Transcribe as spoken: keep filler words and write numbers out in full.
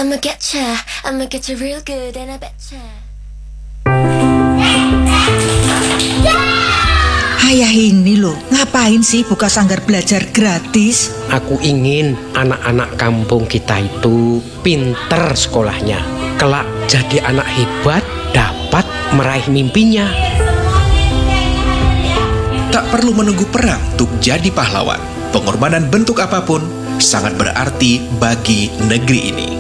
I'ma getcha, I'ma getcha real good and I betcha. Ayah ini loh, ngapain sih buka sanggar belajar gratis? Aku ingin anak-anak kampung kita itu pinter sekolahnya. Kelak jadi anak hebat, dapat meraih mimpinya. Tak perlu menunggu perang untuk jadi pahlawan. Pengorbanan bentuk apapun sangat berarti bagi negeri ini.